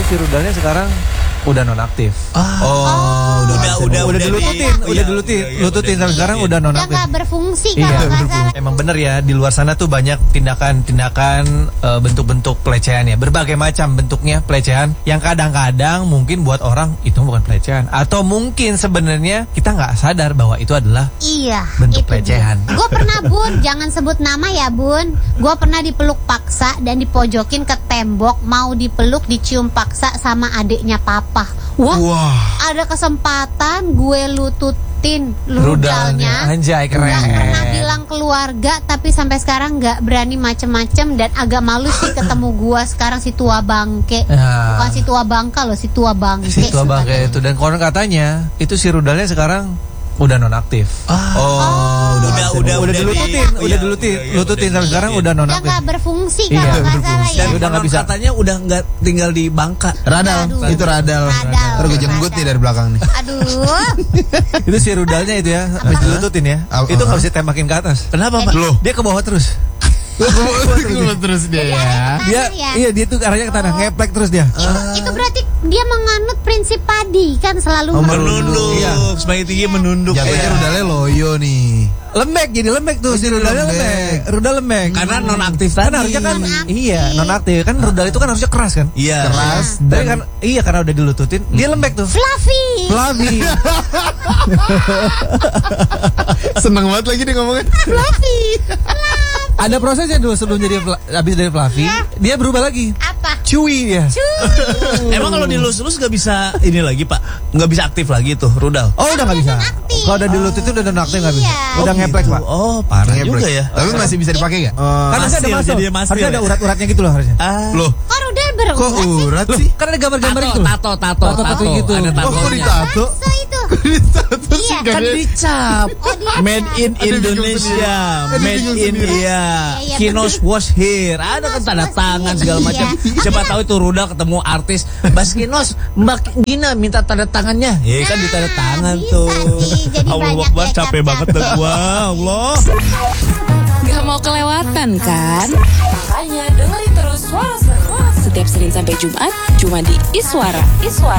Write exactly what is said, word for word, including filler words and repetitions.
si rudalnya sekarang udah nonaktif. Ah. Oh, Oh, udah udah udah udah dilututin, di- udah iya, dilututin, iya, iya, lututin udah sampai sekarang dilututin. udah Udah nonaktif. nggak berfungsi Iya, kalau nggak salah. emang bener ya, di luar sana tuh banyak tindakan-tindakan eh, bentuk-bentuk pelecehan ya, berbagai macam bentuknya pelecehan yang kadang-kadang mungkin buat orang itu bukan pelecehan, atau mungkin sebenarnya kita nggak sadar bahwa itu adalah Iya, bentuk itu pelecehan. Gue pernah Bun, jangan sebut nama ya Bun. Gue pernah dipeluk paksa dan dipojokin ke tembok, mau dipeluk dicium paksa sama adiknya papa. Wah, Wah. ada kesempatan gue lututin Rudalnya, rudalnya. anjay keren. Gak pernah bilang keluarga, tapi sampai sekarang nggak berani macem-macem dan agak malu sih ketemu gue sekarang si tua bangke. Nah. Bukan si tua bangka loh, si tua bangke. Si tua bangke itu, dan konon katanya itu si rudalnya sekarang udah nonaktif. Ah. Oh, udah udah udah udah di- dilututin, iya, udah dilututin, iya, iya, lututin udah sampai sekarang dilututin. udah Udah nonaktif. nggak berfungsi Iya, kalau nggak berfungsi. salah ya. Dan Udah nggak konon bisa. katanya udah nggak tinggal di Bangka. Radal, Aduh. itu radal. Radal. Terus gue jenggut nih dari belakang nih. Aduh. Itu si rudalnya itu ya, habis dilututin ya. Apa? Itu nggak bisa tembakin ke atas. Kenapa, Pak? Loh, Dia ke bawah terus. gue terus dia ya. Dia ya? iya dia tuh arahnya ke tanah, ngeplek terus dia. Itu, itu berarti dia menganut prinsip padi kan selalu Oh, Menunduk, Iya. semakin tinggi menunduk. Jatuhnya Iya. rudalnya loyo nih. Lembek, jadi lembek tuh si Jadi rudalnya lembek. lembek. Rudal lembek. Karena nonaktif Kan tadi. harusnya kan Nonaktif. iya, nonaktif. Kan rudal itu kan harusnya keras kan? Iya. Keras Tapi dan kan iya karena udah dilututin, dia lembek tuh. fluffy. Flavi. seneng banget lagi dia ngomongnya. Fluffy. Ada prosesnya dulu sebelum jadi fla- habis dari Flavi, dia berubah lagi. Apa? Chewy ya. Emang kalau dilus-lus nggak bisa ini lagi, Pak? Nggak bisa aktif lagi tuh rudal. Oh udah nggak bisa. nonaktif. Kalau udah dilututin udah nonaktif nggak bisa. Iya. Udah Oh, ngeplek gitu. pak. Oh, parah Ngeplek. juga ya. Tapi masih bisa dipakai gak? Kan harusnya ada Mastil, masuk. jadi mastil Harusnya ya? ada urat-uratnya gitu loh harusnya. Ah. Loh, Kok rudal berurat kok sih? urat Loh, sih? kan ada gambar-gambar Tato, itu. tato, tato, Tato, tato gitu. Ada Oh, kok tatonya. ditato? So itu. Ditato sih Iya. Kan kan? dicap. Oh, dia Made in Ada bingung Indonesia, sendiri. Ada made bingung in sendiri. India. Iya, iya, Kinos was here. Ada kan tanda was tangan here. segala macam. Iya. Siapa tahu itu rudal ketemu artis. Bas Kinos, Mbak Gina minta tanda tangannya. Ya kan di tanda Nah, tangan bisa tuh. sih. Jadi Allah banyak Akbar, ya capek cap-cap. banget dah gua. Allah. Gak mau kelewatan kan? Makanya dengerin terus Suara Seru setiap Senin sampai Jumat cuma di Iswara. Iswara.